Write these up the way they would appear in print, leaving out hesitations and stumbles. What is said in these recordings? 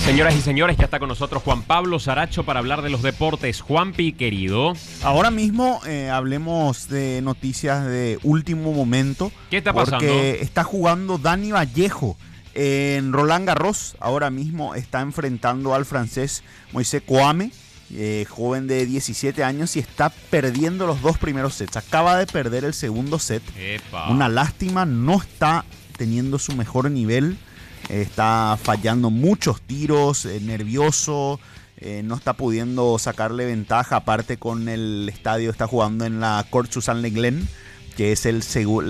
Señoras y señores, ya está con nosotros Juan Pablo Saracho para hablar de los deportes. Juanpi, querido. Ahora mismo hablemos de noticias de último momento. ¿Qué está pasando? Porque está jugando Dani Vallejo en Roland Garros. Ahora mismo está enfrentando al francés Moïse Kouame, joven de 17 años, y está perdiendo los dos primeros sets. Acaba de perder el segundo set. Epa. Una lástima, no está teniendo su mejor nivel. Está fallando muchos tiros, nervioso, no está pudiendo sacarle ventaja. Aparte, con el estadio, está jugando en la Court Suzanne-Lenglen, que es el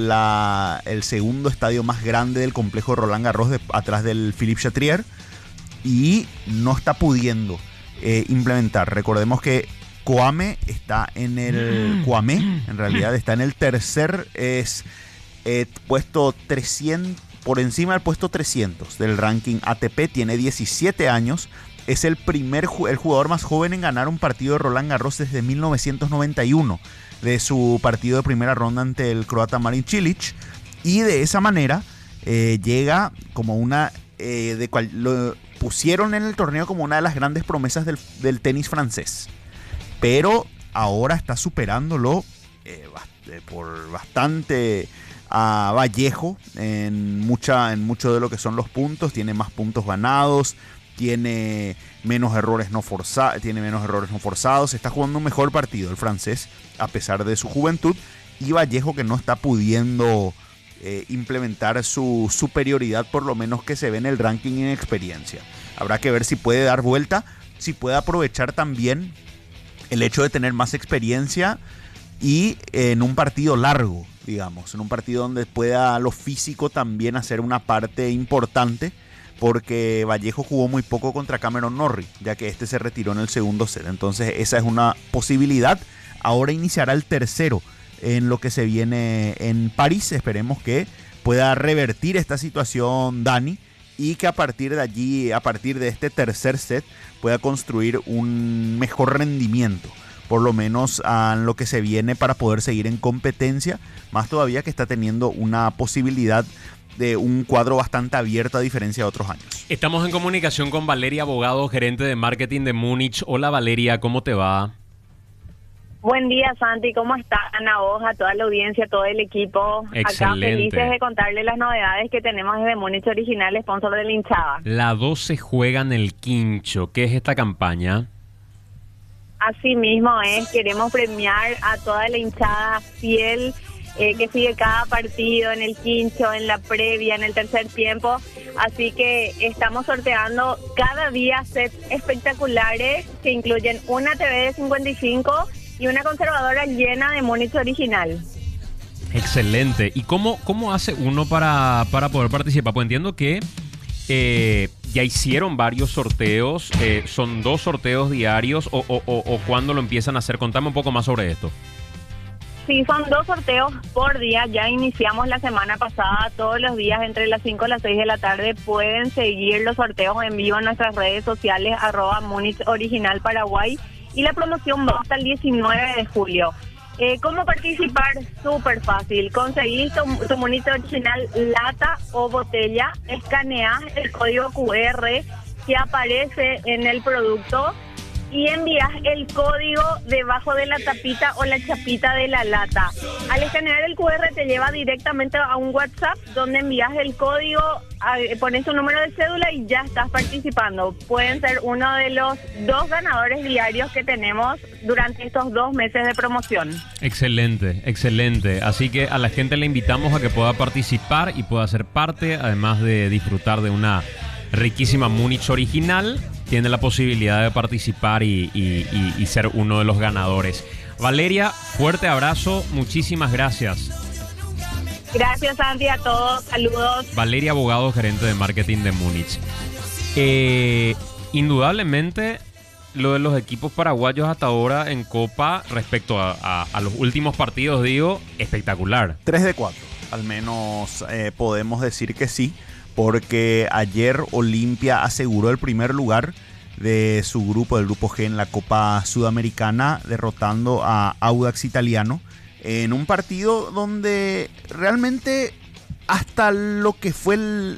segundo estadio más grande del complejo Roland Garros, atrás del Philippe Chatrier, y no está pudiendo implementar. Recordemos que Kouame está en el Kouame, en realidad está en el tercer puesto 300, por encima del puesto 300 del ranking ATP. Tiene 17 años. Es el jugador más joven en ganar un partido de Roland Garros desde 1991, de su partido de primera ronda ante el croata Marin Cilic. Y de esa manera llega como una... lo pusieron en el torneo como una de las grandes promesas del tenis francés. Pero ahora está superándolo por bastante a Vallejo en mucho de lo que son los puntos. Tiene más puntos ganados, tiene menos errores no forzados. Está jugando un mejor partido el francés, a pesar de su juventud, y Vallejo, que no está pudiendo implementar su superioridad, por lo menos que se ve en el ranking en experiencia. Habrá que ver si puede dar vuelta, si puede aprovechar también el hecho de tener más experiencia, y en un partido largo, digamos, en un partido donde pueda lo físico también hacer una parte importante, porque Vallejo jugó muy poco contra Cameron Norrie, ya que este se retiró en el segundo set. Entonces esa es una posibilidad. Ahora iniciará el tercero en lo que se viene en París. Esperemos que pueda revertir esta situación Dani, y que a partir de allí, a partir de este tercer set, pueda construir un mejor rendimiento, por lo menos en lo que se viene, para poder seguir en competencia, más todavía que está teniendo una posibilidad de un cuadro bastante abierto a diferencia de otros años. Estamos en comunicación con Valeria Abogado, gerente de marketing de Múnich. Hola Valeria, ¿cómo te va? Buen día, Santi, ¿cómo están? A vos, a toda la audiencia, todo el equipo. Excelente. Acá felices de contarles las novedades que tenemos desde Múnich Original, sponsor de la hinchada. La 12 juega en el Quincho. ¿Qué es esta campaña? Así mismo es, queremos premiar a toda la hinchada fiel que sigue cada partido en el Quincho, en la previa, en el tercer tiempo. Así que estamos sorteando cada día sets espectaculares que incluyen una TV de 55 y una conservadora llena de Múnich Original. Excelente. ¿Y cómo hace uno para poder participar? Pues entiendo que ya hicieron varios sorteos. ¿Son 2 sorteos diarios o cuándo lo empiezan a hacer? Contame un poco más sobre esto. Sí, son 2 sorteos por día. Ya iniciamos la semana pasada. Todos los días entre las 5 y las 6 de la tarde pueden seguir los sorteos en vivo en nuestras redes sociales, @Múnich Original Paraguay. Y la promoción va hasta el 19 de julio. ¿Cómo participar? Súper fácil. Conseguís tu Múnich Original lata o botella, escaneás el código QR que aparece en el producto y envías el código debajo de la tapita o la chapita de la lata. Al escanear el QR te lleva directamente a un WhatsApp donde envías el código, pones tu número de cédula y ya estás participando. Pueden ser uno de los 2 ganadores diarios que tenemos durante estos 2 meses de promoción. Excelente, excelente. Así que a la gente le invitamos a que pueda participar y pueda ser parte, además de disfrutar de una riquísima Múnich Original. Tiene la posibilidad de participar y ser uno de los ganadores. Valeria, fuerte abrazo, muchísimas gracias. Gracias, Santi, a todos, saludos. Valeria Abogado, gerente de marketing de Múnich. Indudablemente, lo de los equipos paraguayos hasta ahora en Copa, respecto a los últimos partidos, digo, espectacular. 3 de 4, al menos podemos decir que sí, porque ayer Olimpia aseguró el primer lugar de su grupo, del grupo G en la Copa Sudamericana, derrotando a Audax Italiano en un partido donde realmente hasta lo que fue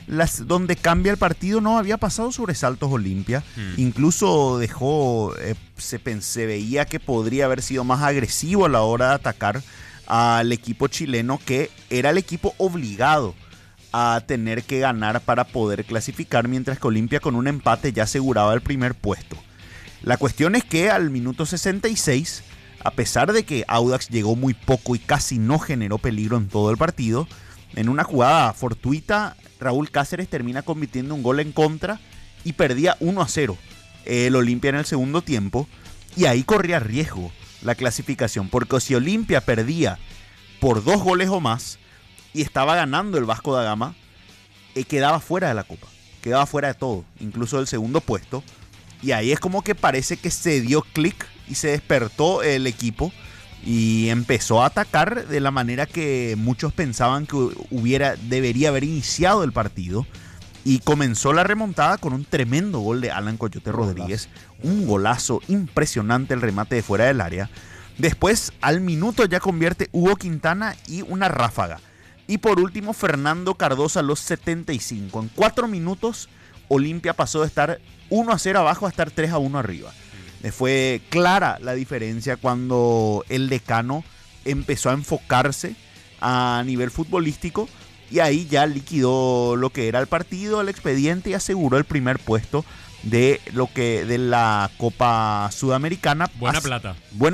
donde cambia el partido no había pasado sobresaltos Olimpia. Incluso dejó, se veía que podría haber sido más agresivo a la hora de atacar al equipo chileno, que era el equipo obligado a tener que ganar para poder clasificar, mientras que Olimpia con un empate ya aseguraba el primer puesto. La cuestión es que al minuto 66, a pesar de que Audax llegó muy poco y casi no generó peligro en todo el partido, en una jugada fortuita, Raúl Cáceres termina convirtiendo un gol en contra y perdía 1-0 el Olimpia en el segundo tiempo, y ahí corría riesgo la clasificación, porque si Olimpia perdía por 2 goles o más y estaba ganando el Vasco da Gama, quedaba fuera de la Copa, quedaba fuera de todo, incluso del segundo puesto. Y ahí es como que parece que se dio clic y se despertó el equipo y empezó a atacar de la manera que muchos pensaban que debería haber iniciado el partido. Y comenzó la remontada con un tremendo gol de Alan Coyote Rodríguez. Un golazo impresionante, el remate de fuera del área. Después, al minuto ya convierte Hugo Quintana y una ráfaga. Y por último, Fernando Cardoso a los 75. En 4 minutos, Olimpia pasó de estar 1-0 abajo a estar 3-1 arriba. Fue clara la diferencia cuando el Decano empezó a enfocarse a nivel futbolístico, y ahí ya liquidó lo que era el partido, el expediente, y aseguró el primer puesto de la Copa Sudamericana. Buena plata,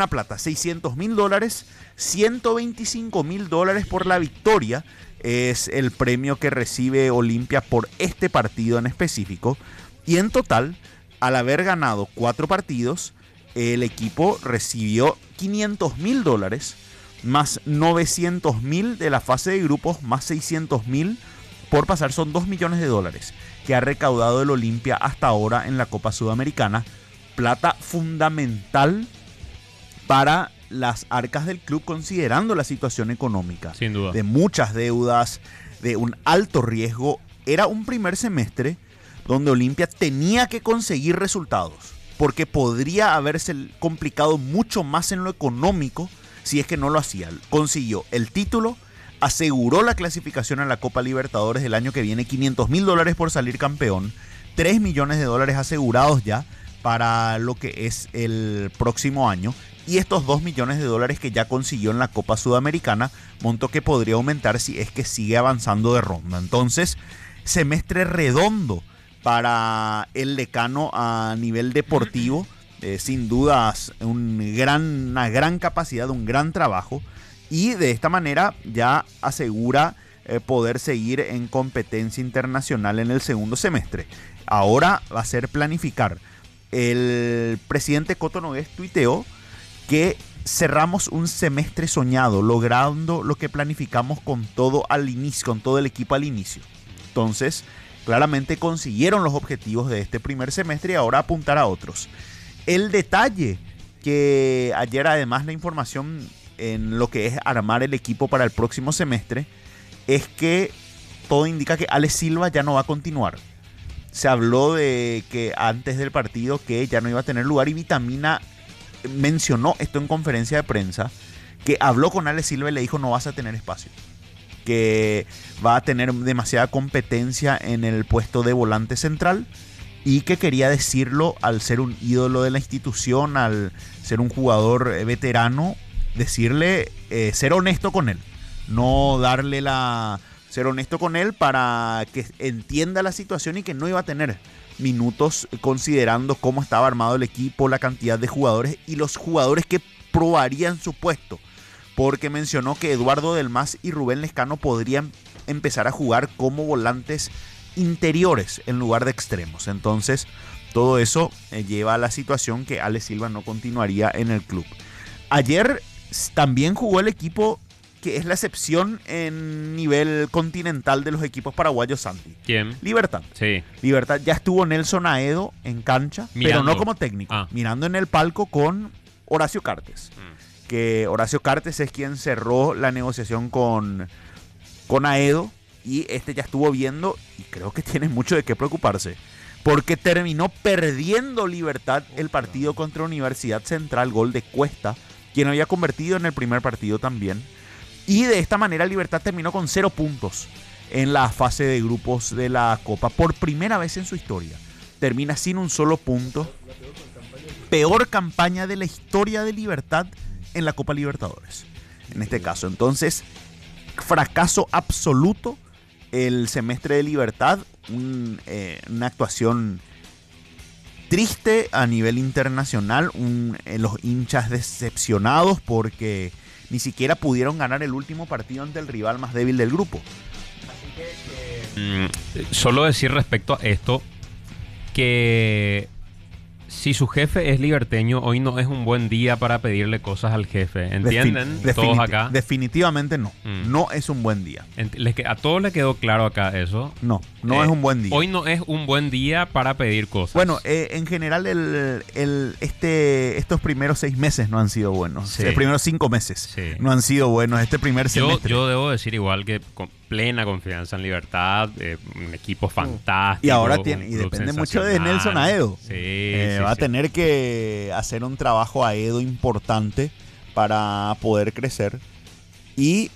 $600,000, $125,000 por la victoria. Es el premio que recibe Olimpia por este partido en específico. Y en total, al haber ganado 4 partidos, el equipo recibió $500,000 más $900,000 de la fase de grupos, más $600,000 por pasar. Son $2 millones que ha recaudado el Olimpia hasta ahora en la Copa Sudamericana. Plata fundamental para las arcas del club, considerando la situación económica. Sin duda. De muchas deudas, de un alto riesgo. Era un primer semestre donde Olimpia tenía que conseguir resultados, porque podría haberse complicado mucho más en lo económico si es que no lo hacía. Consiguió el título, aseguró la clasificación a la Copa Libertadores del año que viene, $500,000 por salir campeón, $3 millones asegurados ya para lo que es el próximo año, y estos $2 millones que ya consiguió en la Copa Sudamericana, monto que podría aumentar si es que sigue avanzando de ronda. Entonces, semestre redondo para el Decano a nivel deportivo. Sin dudas una gran capacidad, un gran trabajo, y de esta manera ya asegura poder seguir en competencia internacional en el segundo semestre. Ahora va a ser planificar. El presidente Coto Nogués tuiteó que cerramos un semestre soñado, logrando lo que planificamos con todo al inicio, con todo el equipo al inicio. Entonces, claramente consiguieron los objetivos de este primer semestre y ahora apuntar a otros. El detalle que ayer, además, la información en lo que es armar el equipo para el próximo semestre, es que todo indica que Alex Silva ya no va a continuar. Se habló de que antes del partido que ya no iba a tener lugar, y Vitamina mencionó esto en conferencia de prensa, que habló con Alex Silva y le dijo: no vas a tener espacio, que va a tener demasiada competencia en el puesto de volante central, y que quería decirlo al ser un ídolo de la institución, al ser un jugador veterano, decirle, ser honesto con él, ser honesto con él para que entienda la situación, y que no iba a tener minutos considerando cómo estaba armado el equipo, la cantidad de jugadores y los jugadores que probarían su puesto, porque mencionó que Eduardo Del Mas y Rubén Lescano podrían empezar a jugar como volantes interiores en lugar de extremos. Entonces, todo eso lleva a la situación que Alex Silva no continuaría en el club. Ayer también jugó el equipo que es la excepción en nivel continental de los equipos paraguayos, Santi. ¿Quién? Libertad. Sí. Libertad. Ya estuvo Nelson Aedo en cancha, mirando, pero no como técnico, mirando en el palco con Horacio Cartes. Que Horacio Cartes es quien cerró la negociación con Aedo, y este ya estuvo viendo, y creo que tiene mucho de qué preocuparse, porque terminó perdiendo Libertad el partido contra Universidad Central, gol de Cuesta, quien había convertido en el primer partido también. Y de esta manera Libertad terminó con 0 puntos en la fase de grupos de la Copa. Por primera vez en su historia. Termina sin un solo punto. Peor campaña de la historia de Libertad en la Copa Libertadores. En este caso. Entonces, fracaso absoluto el semestre de Libertad. Una actuación triste a nivel internacional. Los hinchas decepcionados porque ni siquiera pudieron ganar el último partido ante el rival más débil del grupo. Solo decir respecto a esto que si su jefe es liberteño, hoy no es un buen día para pedirle cosas al jefe. ¿Entienden? Todos acá. Definitivamente no. No es un buen día. A todos les quedó claro acá eso. No es un buen día. Hoy no es un buen día para pedir cosas. Bueno, en general estos primeros 6 meses no han sido buenos. Sí. Los primeros 5 meses no han sido buenos. Este primer semestre. Yo debo decir igual que con plena confianza en Libertad, un equipo fantástico. Y ahora depende mucho de Nelson Aedo. Va a tener que hacer un trabajo Aedo importante para poder crecer. Y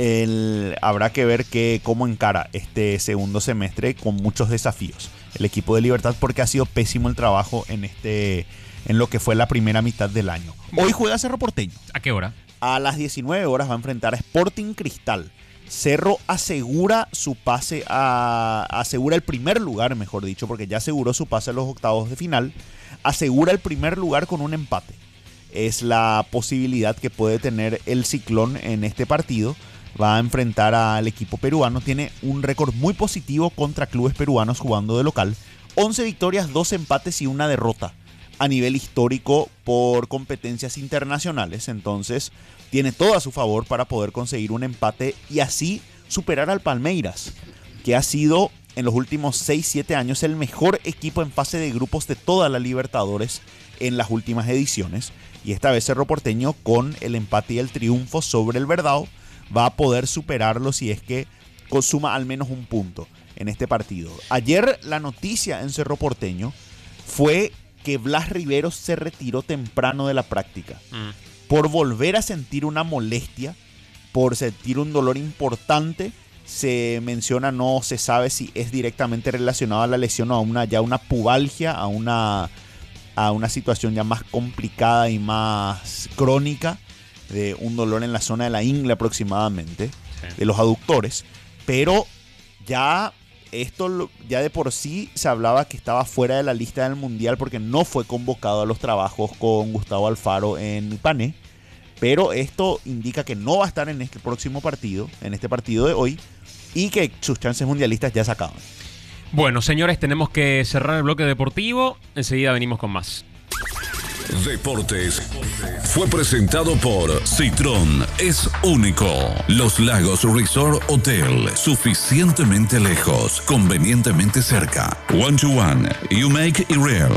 habrá que ver cómo encara este segundo semestre con muchos desafíos el equipo de Libertad, porque ha sido pésimo el trabajo en lo que fue la primera mitad del año. Hoy juega Cerro Porteño. ¿A qué hora? A las 19 horas va a enfrentar a Sporting Cristal. Cerro asegura su pase asegura el primer lugar, mejor dicho, porque ya aseguró su pase a los octavos de final. Asegura el primer lugar con un empate. Es la posibilidad que puede tener el Ciclón en este partido. Va a enfrentar al equipo peruano. Tiene un récord muy positivo contra clubes peruanos jugando de local. 11 victorias, 2 empates y 1 derrota a nivel histórico por competencias internacionales. Entonces tiene todo a su favor para poder conseguir un empate y así superar al Palmeiras, que ha sido en los últimos 6-7 años el mejor equipo en fase de grupos de toda la Libertadores en las últimas ediciones. Y esta vez Cerro Porteño, con el empate y el triunfo sobre el Verdão, va a poder superarlo si es que consuma al menos un punto en este partido. Ayer la noticia en Cerro Porteño fue que Blas Riveros se retiró temprano de la práctica por volver a sentir una molestia, por sentir un dolor importante. Se menciona, no se sabe si es directamente relacionado a la lesión o a una pubalgia, a una situación ya más complicada y más crónica, de un dolor en la zona de la ingle aproximadamente, de los aductores. Pero ya de por sí se hablaba que estaba fuera de la lista del Mundial porque no fue convocado a los trabajos con Gustavo Alfaro en Ipané. Pero esto indica que no va a estar en este próximo partido, en este partido de hoy, y que sus chances mundialistas ya se acaban. Bueno, señores, tenemos que cerrar el bloque deportivo. Enseguida venimos con más. Deportes fue presentado por Citrón, es único. Los Lagos Resort Hotel, suficientemente lejos, convenientemente cerca. One to one, you make it real.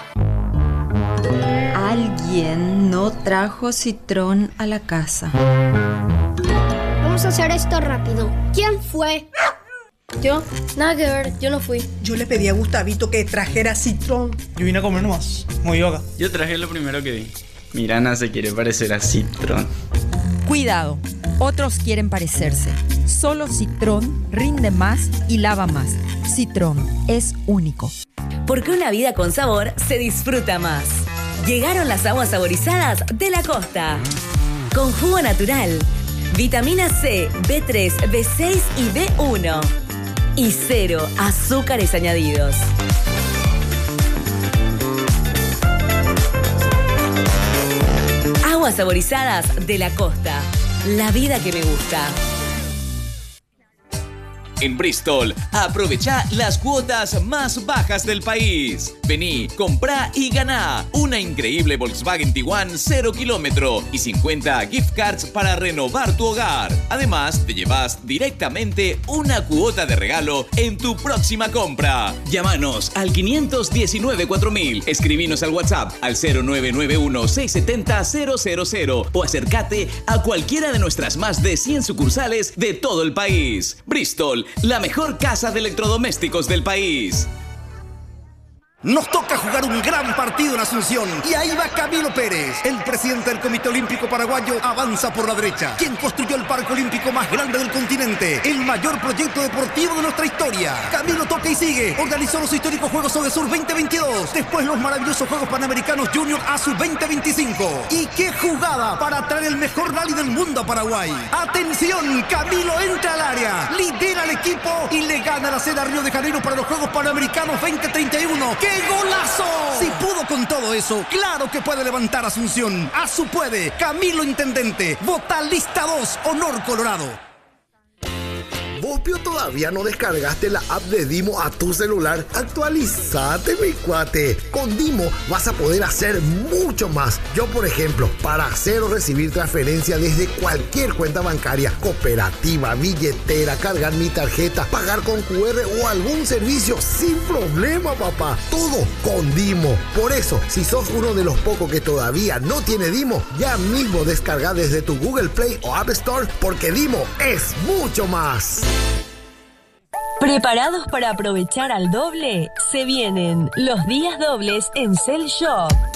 Alguien no trajo Citrón a la casa. Vamos a hacer esto rápido. ¿Quién fue? Yo, nada que ver, yo no fui. Yo le pedí a Gustavito que trajera Citrón. Yo vine a comer nomás, muy yoga. Yo traje lo primero que vi. Mirana se quiere parecer a Citrón. Cuidado, otros quieren parecerse. Solo Citrón rinde más y lava más. Citrón es único. Porque una vida con sabor se disfruta más. Llegaron las aguas saborizadas de la costa. Con jugo natural, vitamina C, B3, B6 y B1. Y 0 azúcares añadidos. Aguas saborizadas de la costa. La vida que me gusta. En Bristol, aprovecha las cuotas más bajas del país. Vení, comprá y ganá una increíble Volkswagen Tiguan 0 kilómetro y 50 gift cards para renovar tu hogar. Además, te llevas directamente una cuota de regalo en tu próxima compra. Llámanos al 519-4000, escribinos al WhatsApp al 0991-670-000 o acércate a cualquiera de nuestras más de 100 sucursales de todo el país. Bristol, la mejor casa de electrodomésticos del país. Nos toca jugar un gran partido en Asunción. Y ahí va Camilo Pérez. El presidente del Comité Olímpico Paraguayo avanza por la derecha. Quien construyó el parque olímpico más grande del continente. El mayor proyecto deportivo de nuestra historia. Camilo toca y sigue. Organizó los históricos Juegos Odesur 2022. Después los maravillosos Juegos Panamericanos Junior ASU 2025. Y qué jugada para traer el mejor rally del mundo a Paraguay. Atención, Camilo entra al área. Lidera al equipo y le gana la sede a Río de Janeiro para los Juegos Panamericanos 2031. ¡Qué golazo! Si pudo con todo eso, claro que puede levantar Asunción. ASU puede. Camilo Intendente. Vota lista 2, Honor Colorado. ¿Vos, Pio, todavía no descargaste la app de Dimo a tu celular? Actualizate, mi cuate. Con Dimo vas a poder hacer mucho más. Yo, por ejemplo, para hacer o recibir transferencia desde cualquier cuenta bancaria, cooperativa, billetera, cargar mi tarjeta, pagar con QR o algún servicio sin problema, papá. Todo con Dimo. Por eso, si sos uno de los pocos que todavía no tiene Dimo, ya mismo descarga desde tu Google Play o App Store, porque Dimo es mucho más. ¿Preparados para aprovechar al doble? Se vienen los días dobles en Cell Shop.